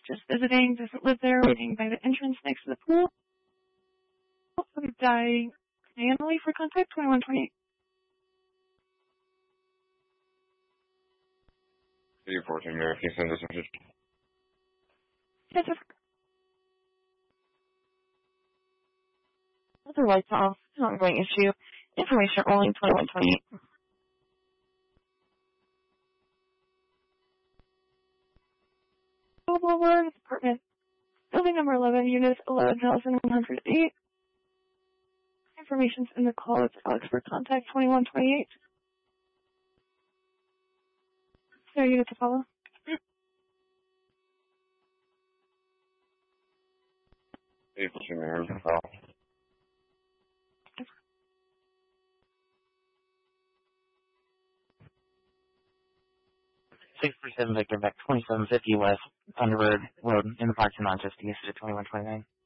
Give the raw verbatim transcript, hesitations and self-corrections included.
just visiting, doesn't live there, waiting by the entrance next to the pool. Dying manually for contact twenty-one twenty-eight. C fourteen Mary, can you send this message? Yes, sir. Other lights off. Ongoing issue. Information rolling twenty-one twenty-eight. Boulevard, apartment. Building number eleven, unit eleven thousand one hundred eight. Information's in the call. It's Alex for contact twenty-one twenty-eight. So unit to follow. C fourteen Mary, can follow. six three seven Victor back twenty-seven fifty West Thunderbird Road in the parking lot just east of twenty-one twenty-nine.